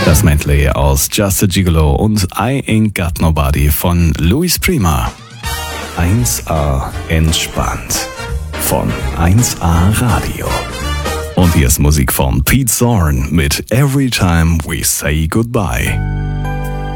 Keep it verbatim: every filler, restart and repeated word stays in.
Das Medley aus Just a Gigolo und I Ain't Got Nobody von Louis Prima. eins A entspannt von eins A Radio. Und hier ist Musik von Pete Zorn mit Every Time We Say Goodbye.